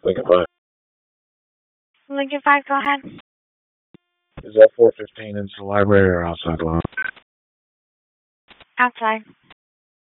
Lincoln 5. Lincoln 5, go ahead. Is that 415 into the library or outside the library? Outside.